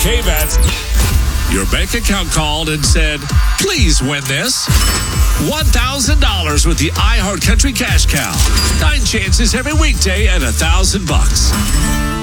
K-Bet. Your bank account called and said, please win this. $1,000 with the iHeart Country Cash Cow. 9 chances every weekday at $1,000.